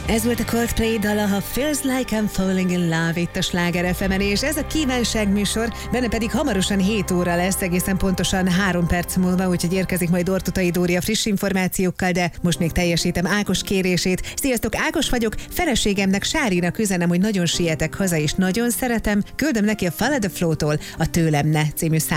Ez volt a Coldplay dala, ha Feels Like I'm Falling in Love itt a Sláger FM-en, és ez a kívánság műsor, benne pedig hamarosan 7 óra lesz, egészen pontosan 3 perc múlva, úgyhogy érkezik majd Ortutai Dóri a friss információkkal, de most még teljesítem Ákos kérését. Sziasztok, Ákos vagyok, feleségemnek, Sárinak üzenem, hogy nagyon sietek haza, és nagyon szeretem, küldöm neki a Follow the Flow-tól a Tőlem ne című